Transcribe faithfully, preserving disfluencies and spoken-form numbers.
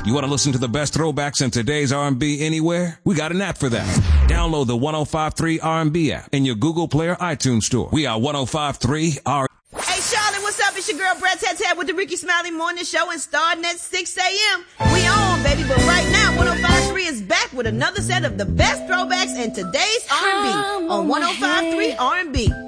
You want to listen to the best throwbacks in today's R and B anywhere? We got an app for that. Download the one oh five point three R and B app in your Google Play or iTunes store. We are one oh five point three R. Hey, Charlotte, what's up? It's your girl, Brad Tat Tat with the Ricky Smiley Morning Show, and starting at six a.m. We on, baby, but right now, one oh five point three is back with another set of the best throwbacks in today's R and B on one oh five point three R and B.